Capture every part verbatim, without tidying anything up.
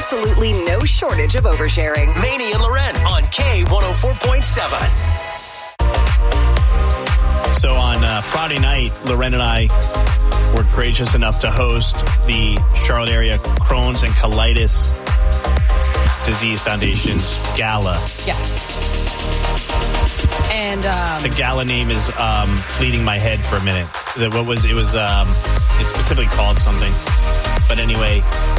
absolutely no shortage of oversharing. Maney and Loren on K one oh four point seven. So on uh, Friday night, Loren and I were gracious enough to host the Charlotte area Crohn's and Colitis Disease Foundation's gala. Yes. And um, the gala name is um, fleeting my head for a minute. The, what was it? Was um, it's specifically called something. But anyway,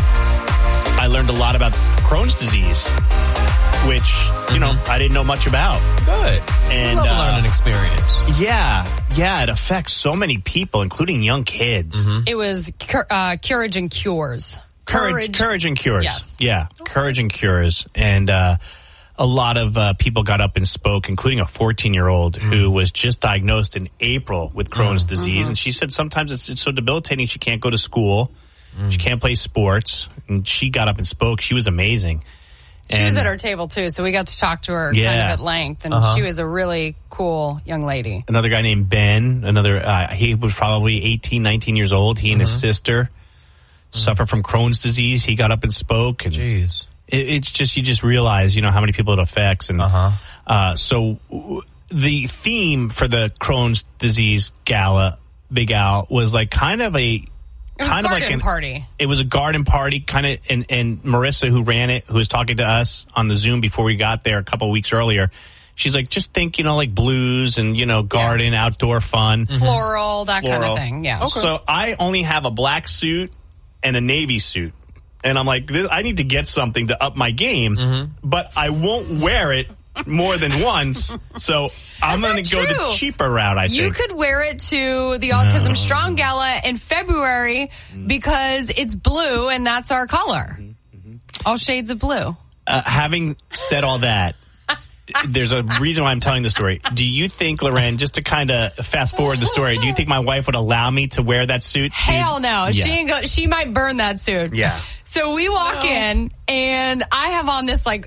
I learned a lot about Crohn's disease, which you mm-hmm. know I didn't know much about. Good. And love uh, learning experience. Yeah, yeah, it affects so many people, including young kids. Mm-hmm. It was uh, Courage and Cures. Courage, Courage, Courage and Cures. Yes. Yeah, Courage and Cures, and. Uh, A lot of uh, people got up and spoke, including a fourteen-year-old mm. who was just diagnosed in April with Crohn's mm. disease. Mm-hmm. And she said sometimes it's, it's so debilitating she can't go to school. Mm. She can't play sports. And she got up and spoke. She was amazing. She and, was at our table, too, so we got to talk to her yeah. kind of at length. And uh-huh. she was a really cool young lady. Another guy named Ben, another uh, he was probably eighteen, nineteen years old. He and mm-hmm. his sister mm. suffer from Crohn's disease. He got up and spoke. And Jeez. It's just, you just realize, you know, how many people it affects. And uh-huh. uh, so the theme for the Crohn's disease gala, Big Al, was like kind of a, it was kind a of garden like an, party. It was a garden party kind of. And, and Marissa, who ran it, who was talking to us on the Zoom before we got there a couple of weeks earlier, she's like, just think, you know, like blues and, you know, garden, yeah. outdoor fun. Mm-hmm. Floral, that Floral. kind of thing. Yeah. Okay. So I only have a black suit and a navy suit. And I'm like, I need to get something to up my game, mm-hmm. but I won't wear it more than once. So I'm going to go the cheaper route, I you think. You could wear it to the Autism no. Strong Gala in February mm-hmm. because it's blue and that's our color. Mm-hmm. All shades of blue. Uh, having said all that, there's a reason why I'm telling the story. Do you think, Loren, just to kind of fast forward the story, do you think my wife would allow me to wear that suit? To- Hell no. Yeah. She ain't go- she might burn that suit. Yeah. So we walk no. in, and I have on this, like,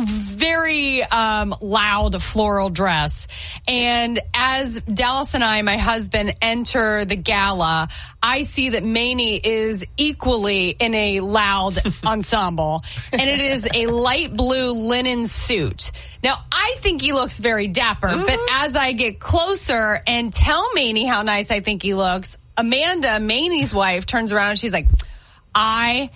very um, loud floral dress. And as Dallas and I, my husband, enter the gala, I see that Maney is equally in a loud ensemble. And it is a light blue linen suit. Now, I think he looks very dapper, mm-hmm. but as I get closer and tell Maney how nice I think he looks, Amanda, Maney's wife, turns around and she's like, I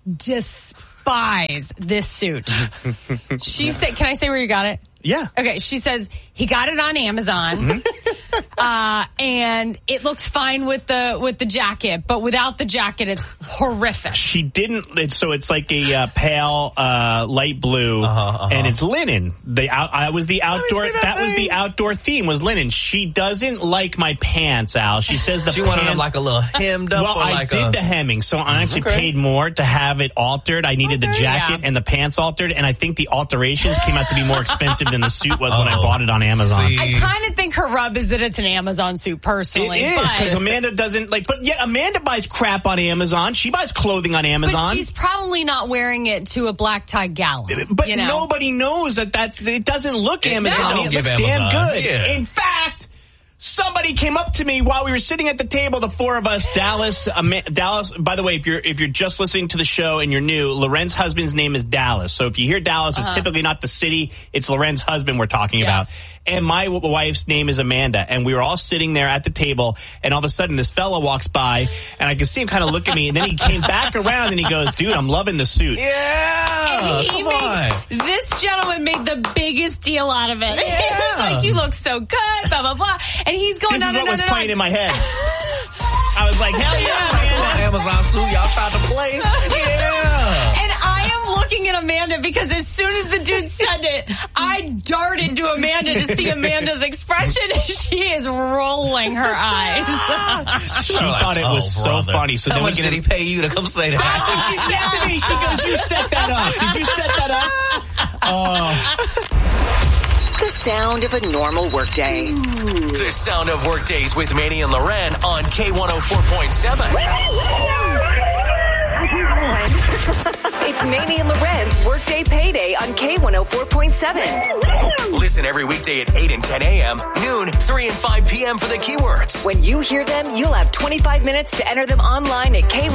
despise this suit. She said, can I say where you got it? Yeah. Okay, she says he got it on Amazon, mm-hmm. uh, and it looks fine with the with the jacket, but without the jacket, it's horrific. She didn't. It's, so it's like a uh, pale uh, light blue, uh-huh, uh-huh. and it's linen. The out, I was the outdoor. That, that was the outdoor theme was linen. She doesn't like my pants, Al. She says the she pants, wanted them like a little hemmed up. Well, or I like did a, the hemming, so I actually okay. paid more to have it altered. I needed okay, the jacket yeah. and the pants altered, and I think the alterations came out to be more expensive than the suit was Uh-oh. when I bought it on Amazon. See? I kind of think her rub is that it's an Amazon suit, personally. It is, because Amanda doesn't, like, but yet Amanda buys crap on Amazon. She buys clothing on Amazon. But she's probably not wearing it to a black tie gala. But you know? nobody knows that that's, it doesn't look it, Amazon. No, it looks Amazon. damn good. Yeah. In fact, somebody came up to me while we were sitting at the table, the four of us, Dallas, um, Dallas, by the way, if you're if you're just listening to the show and you're new, Loren's husband's name is Dallas. So if you hear Dallas, uh-huh. it's typically not the city, it's Loren's husband we're talking yes. about. And my wife's name is Amanda. And we were all sitting there at the table, and all of a sudden this fella walks by, and I could see him kind of look at me, and then he came back around and he goes, dude, I'm loving the suit. Yeah, and he come makes, on. This gentleman made the biggest deal out of it. Yeah. He was like, you look so good, blah, blah, blah. And he's going, this no, is no, what no, was no, playing no. in my head. I was like, hell yeah, Amanda. Amazon suit, y'all tried to play. Yeah. And I am looking at Amanda because as soon as the dude said it, I darted to Amanda to see Amanda's expression, and she is rolling her eyes. She like, thought it was oh, so brother. funny. So How then much we did he pay you to come say that? That's what she said to me. She goes, you set that up. Did you set that up? Oh. The sound of a normal workday. The sound of workdays with Maney and Loren on K one oh four point seven. It's Maney and Loren's Workday Payday on K one oh four point seven. Listen every weekday at eight and ten a.m., noon, three and five p.m. for the keywords. When you hear them, you'll have twenty-five minutes to enter them online at K